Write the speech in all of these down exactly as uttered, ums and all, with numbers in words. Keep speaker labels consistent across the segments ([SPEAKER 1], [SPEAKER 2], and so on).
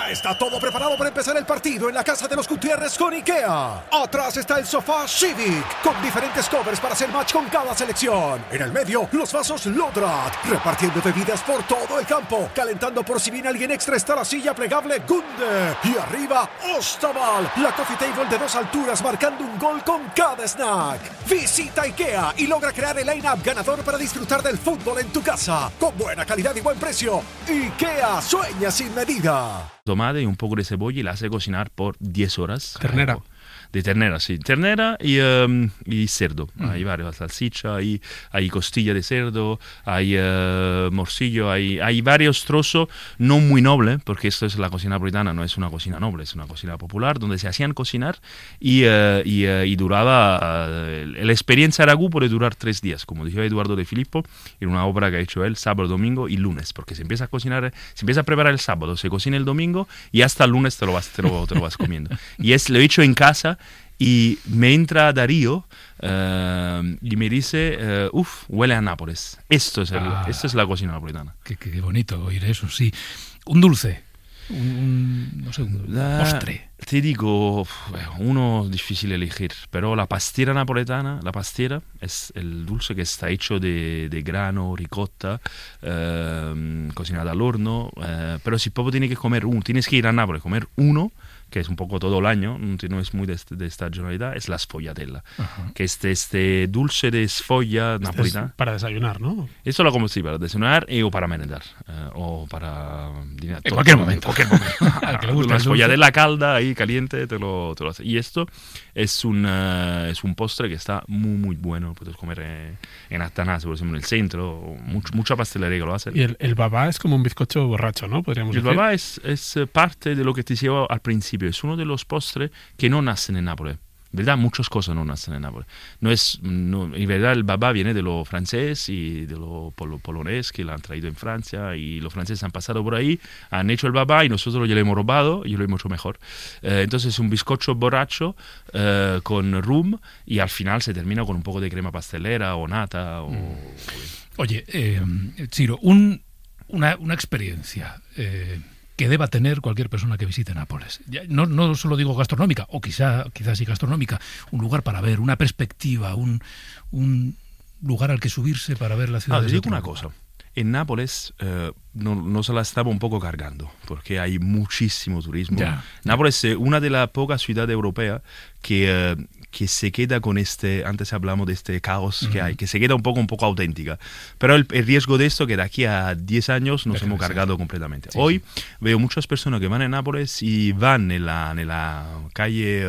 [SPEAKER 1] Ya está todo preparado para empezar el partido en la casa de los Gutiérrez con IKEA. Atrás está el sofá Civic, con diferentes covers para hacer match con cada selección. En el medio, los vasos Lodrat, repartiendo bebidas por todo el campo. Calentando por si viene alguien extra está la silla plegable Gunde. Y arriba, Ostaval, la coffee table de dos alturas marcando un gol con cada snack. Visita IKEA y logra crear el line-up ganador para disfrutar del fútbol en tu casa. Con buena calidad y buen precio. IKEA sueña sin medida.
[SPEAKER 2] Tomate y un poco de cebolla y la hace cocinar por diez horas.
[SPEAKER 3] Ternera.
[SPEAKER 2] De ternera, sí. Ternera y, um, y cerdo. Mm. Hay varias salchicha, hay, hay costilla de cerdo, hay uh, morcillo, hay, hay varios trozos, no muy noble, porque esto es la cocina napolitana, no es una cocina noble, es una cocina popular, donde se hacían cocinar y, uh, y, uh, y duraba, uh, la experiencia ragú puede durar tres días, como dijo Eduardo de Filippo, en una obra que ha hecho él, sábado, domingo y lunes, porque se empieza a cocinar, se empieza a preparar el sábado, se cocina el domingo y hasta el lunes te lo vas, te lo, te lo vas comiendo. Y es, lo he hecho en casa. Y me entra Darío uh, y me dice, uh, uff, huele a Nápoles. Esto es, el, ah, esto es la cocina napolitana.
[SPEAKER 3] Qué, qué bonito oír eso, sí. Un dulce, un, un no sé, un la, postre.
[SPEAKER 2] Te digo, uno difícil elegir, pero la pastiera napoletana, la pastiera es el dulce que está hecho de, de grano, ricotta, uh, cocinada al horno, uh, pero si proprio tienes que comer uno, tienes que ir a Nápoles, comer uno, que es un poco todo el año, no es muy de, de estacionalidad, es la sfogliatella, uh-huh. que es este dulce de sfoglia
[SPEAKER 4] este
[SPEAKER 2] napolitana.
[SPEAKER 4] Para desayunar, ¿no?
[SPEAKER 2] Esto lo como sí, para desayunar y, o para merendar, uh, o para...
[SPEAKER 3] En todo, cualquier momento.
[SPEAKER 2] En cualquier momento. Una sfogliatella calda, ahí caliente, te lo, te lo hace. Y esto es un, uh, es un postre que está muy, muy bueno, puedes comer eh, en Atanasio, por ejemplo, en el centro, much, mucha pastelería que lo hacen.
[SPEAKER 4] Y el, el babá es como un bizcocho borracho, ¿no? Podríamos
[SPEAKER 2] el
[SPEAKER 4] decir.
[SPEAKER 2] babá es, es parte de lo que te decía al principio. Es uno de los postres que no nacen en Nápoles. En verdad, muchas cosas no nacen en Nápoles. No es, no, en verdad, el babá viene de lo francés y de lo pol polonés que lo han traído en Francia y los franceses han pasado por ahí, han hecho el babá y nosotros ya lo hemos robado y lo hemos hecho mejor. Eh, entonces es un bizcocho borracho eh, con rum y al final se termina con un poco de crema pastelera o nata. O,
[SPEAKER 3] mm. Oye, eh, Ciro, un, una, una experiencia... Eh, que deba tener cualquier persona que visite Nápoles. Ya, no, no solo digo gastronómica, o quizá, quizás sí gastronómica, un lugar para ver, una perspectiva, un, un lugar al que subirse para ver la ciudad.
[SPEAKER 2] Ah, te digo una cosa. En Nápoles eh, no, no se la estaba un poco cargando, porque hay muchísimo turismo.
[SPEAKER 3] Ya,
[SPEAKER 2] Nápoles es una de las pocas ciudades europeas que, eh, que se queda con este, antes hablamos de este caos uh-huh. que hay, que se queda un poco, un poco auténtica. Pero el, el riesgo de esto que de aquí a diez años nos Déjame hemos cargado ser. completamente. Sí, Hoy sí. veo muchas personas que van a Nápoles y van en la, en la calle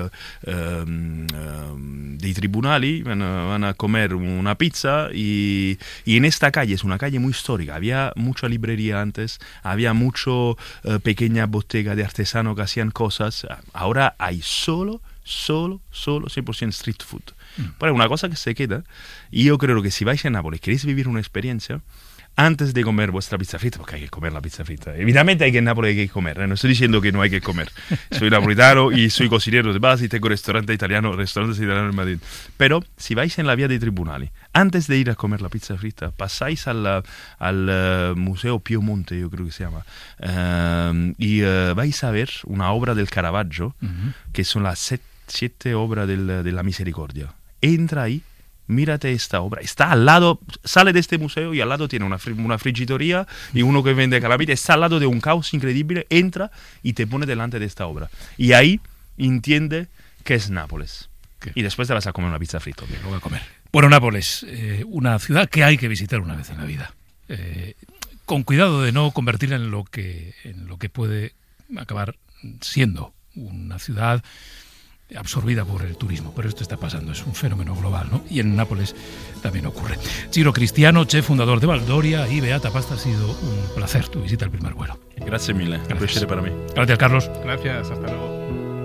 [SPEAKER 2] um, um, dei tribunali, van a, van a comer una pizza y, y en esta calle, es una calle muy histórica, había mucha librería antes, había mucho uh, pequeña bottega de artesanos que hacían cosas, ahora hay solo solo, solo cien por ciento street food. Mm. Pero es una cosa que se queda y yo creo que si vais a Nápoles, queréis vivir una experiencia, antes de comer vuestra pizza frita, porque hay que comer la pizza frita. Evidentemente hay que en Nápoles hay que comer, ¿eh? No estoy diciendo que no hay que comer. Soy napolitano y soy cocinero de base y tengo restaurante italiano, restaurantes italianos en Madrid. Pero si vais en la vía dei Tribunali, antes de ir a comer la pizza frita, pasáis al, al uh, Museo Piemonte, yo creo que se llama, uh, y uh, vais a ver una obra del Caravaggio, uh-huh. que son las set, siete obras del, de la Misericordia. Entra ahí, mírate esta obra, está al lado, sale de este museo y al lado tiene una, una frigitoría y uno que vende calamita, está al lado de un caos increíble, entra y te pone delante de esta obra. Y ahí entiende que es Nápoles. ¿Qué? Y después te vas a comer una pizza frita.
[SPEAKER 3] Lo voy a comer. Bueno, Nápoles, eh, una ciudad que hay que visitar una vez en la vida. Eh, con cuidado de no convertirla en lo que, en lo que puede acabar siendo una ciudad absorbida por el turismo, pero esto está pasando, es un fenómeno global, ¿no? Y en Nápoles también ocurre. Ciro Cristiano, chef fundador de Valdoria y Beata Pasta, ha sido un placer tu visita al Primer Vuelo.
[SPEAKER 2] Gracias mille, un placer para mí.
[SPEAKER 3] Gracias, Carlos.
[SPEAKER 4] Gracias, hasta luego.